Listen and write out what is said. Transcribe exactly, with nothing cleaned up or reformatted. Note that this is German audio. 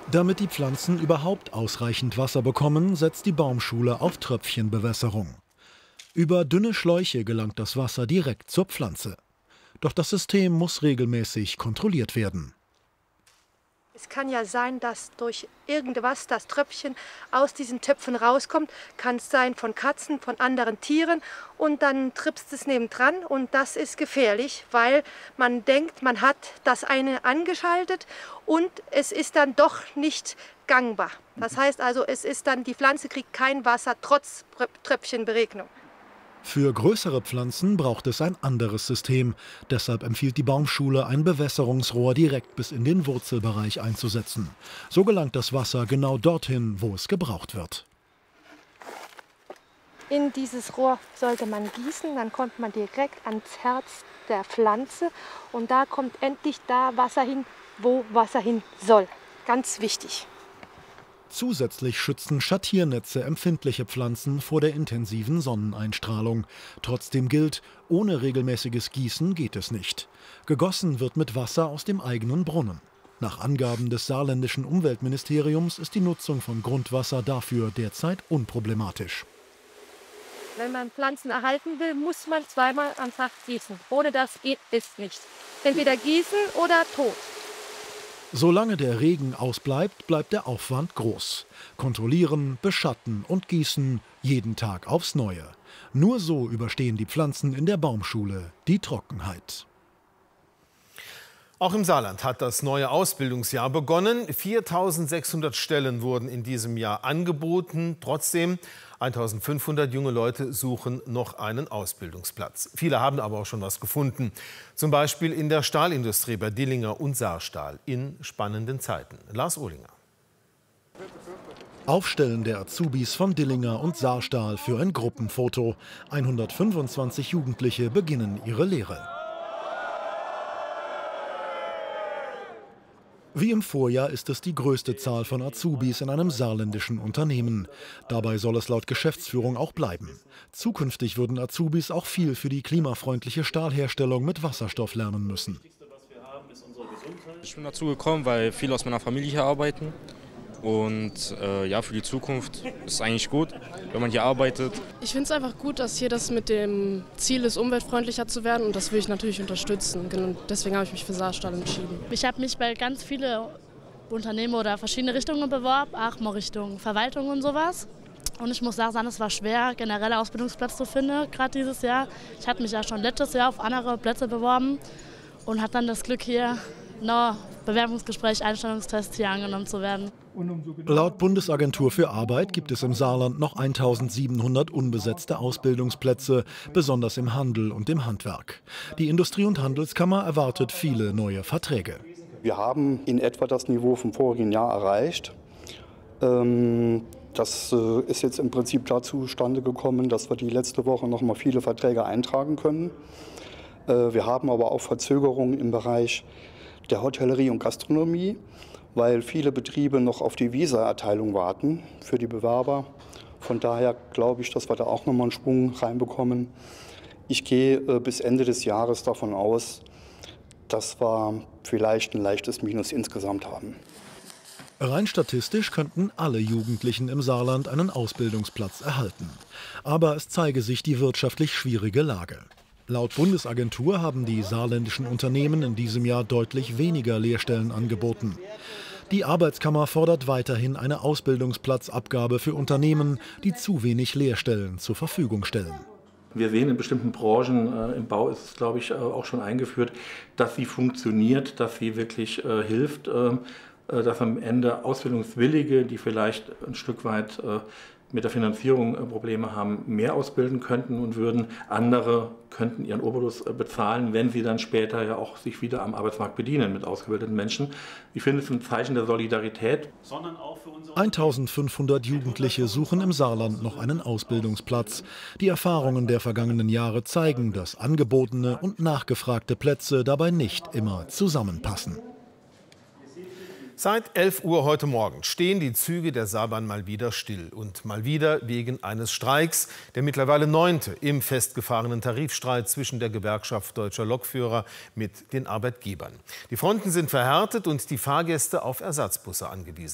Damit die Pflanzen überhaupt ausreichend Wasser bekommen, setzt die Baumschule auf Tröpfchenbewässerung. Über dünne Schläuche gelangt das Wasser direkt zur Pflanze. Doch das System muss regelmäßig kontrolliert werden. Es kann ja sein, dass durch irgendwas das Tröpfchen aus diesen Töpfen rauskommt. Kann es sein von Katzen, von anderen Tieren. Und dann trippst es nebendran und das ist gefährlich, weil man denkt, man hat das eine angeschaltet und es ist dann doch nicht gangbar. Das heißt also, es ist dann, die Pflanze kriegt kein Wasser trotz Tröpfchenberegnung. Für größere Pflanzen braucht es ein anderes System. Deshalb empfiehlt die Baumschule, ein Bewässerungsrohr direkt bis in den Wurzelbereich einzusetzen. So gelangt das Wasser genau dorthin, wo es gebraucht wird. In dieses Rohr sollte man gießen, dann kommt man direkt ans Herz der Pflanze und da kommt endlich da Wasser hin, wo Wasser hin soll. Ganz wichtig. Zusätzlich schützen Schattiernetze empfindliche Pflanzen vor der intensiven Sonneneinstrahlung. Trotzdem gilt, ohne regelmäßiges Gießen geht es nicht. Gegossen wird mit Wasser aus dem eigenen Brunnen. Nach Angaben des saarländischen Umweltministeriums ist die Nutzung von Grundwasser dafür derzeit unproblematisch. Wenn man Pflanzen erhalten will, muss man zweimal am Tag gießen. Ohne das geht es nicht. Entweder gießen oder tot. Solange der Regen ausbleibt, bleibt der Aufwand groß. Kontrollieren, beschatten und gießen, jeden Tag aufs Neue. Nur so überstehen die Pflanzen in der Baumschule die Trockenheit. Auch im Saarland hat das neue Ausbildungsjahr begonnen. viertausendsechshundert Stellen wurden in diesem Jahr angeboten. Trotzdem, eintausendfünfhundert junge Leute suchen noch einen Ausbildungsplatz. Viele haben aber auch schon was gefunden. Zum Beispiel in der Stahlindustrie bei Dillinger und Saarstahl in spannenden Zeiten. Lars Ohlinger. Aufstellen der Azubis von Dillinger und Saarstahl für ein Gruppenfoto. hundertfünfundzwanzig Jugendliche beginnen ihre Lehre. Wie im Vorjahr ist es die größte Zahl von Azubis in einem saarländischen Unternehmen. Dabei soll es laut Geschäftsführung auch bleiben. Zukünftig würden Azubis auch viel für die klimafreundliche Stahlherstellung mit Wasserstoff lernen müssen. Ich bin dazu gekommen, weil viele aus meiner Familie hier arbeiten. Und äh, ja, für die Zukunft ist es eigentlich gut, wenn man hier arbeitet. Ich finde es einfach gut, dass hier das mit dem Ziel ist, umweltfreundlicher zu werden. Und das will ich natürlich unterstützen. Und deswegen habe ich mich für Saarstahl entschieden. Ich habe mich bei ganz vielen Unternehmen oder verschiedene Richtungen beworben, auch mal Richtung Verwaltung und sowas. Und ich muss sagen, es war schwer, generelle Ausbildungsplätze zu finden, gerade dieses Jahr. Ich hatte mich ja schon letztes Jahr auf andere Plätze beworben und hatte dann das Glück, hier noch Bewerbungsgespräch, Einstellungstest hier angenommen zu werden. Laut Bundesagentur für Arbeit gibt es im Saarland noch eintausendsiebenhundert unbesetzte Ausbildungsplätze, besonders im Handel und im Handwerk. Die Industrie- und Handelskammer erwartet viele neue Verträge. Wir haben in etwa das Niveau vom vorigen Jahr erreicht. Das ist jetzt im Prinzip dazu zustande gekommen, dass wir die letzte Woche noch mal viele Verträge eintragen können. Wir haben aber auch Verzögerungen im Bereich der Hotellerie und Gastronomie, weil viele Betriebe noch auf die Visaerteilung warten für die Bewerber. Von daher glaube ich, dass wir da auch noch mal einen Schwung reinbekommen. Ich gehe bis Ende des Jahres davon aus, dass wir vielleicht ein leichtes Minus insgesamt haben. Rein statistisch könnten alle Jugendlichen im Saarland einen Ausbildungsplatz erhalten. Aber es zeige sich die wirtschaftlich schwierige Lage. Laut Bundesagentur haben die saarländischen Unternehmen in diesem Jahr deutlich weniger Lehrstellen angeboten. Die Arbeitskammer fordert weiterhin eine Ausbildungsplatzabgabe für Unternehmen, die zu wenig Lehrstellen zur Verfügung stellen. Wir sehen in bestimmten Branchen, äh, im Bau ist es, glaube ich, äh, auch schon eingeführt, dass sie funktioniert, dass sie wirklich äh, hilft, äh, dass am Ende Ausbildungswillige, die vielleicht ein Stück weit äh, mit der Finanzierung Probleme haben, mehr ausbilden könnten und würden. Andere könnten ihren Obolus bezahlen, wenn sie dann später ja auch sich wieder am Arbeitsmarkt bedienen mit ausgebildeten Menschen. Ich finde es ein Zeichen der Solidarität. eintausendfünfhundert Jugendliche suchen im Saarland noch einen Ausbildungsplatz. Die Erfahrungen der vergangenen Jahre zeigen, dass angebotene und nachgefragte Plätze dabei nicht immer zusammenpassen. Seit elf Uhr heute Morgen stehen die Züge der Saarbahn mal wieder still. Und mal wieder wegen eines Streiks, der mittlerweile neunte im festgefahrenen Tarifstreit zwischen der Gewerkschaft Deutscher Lokführer mit den Arbeitgebern. Die Fronten sind verhärtet und die Fahrgäste auf Ersatzbusse angewiesen.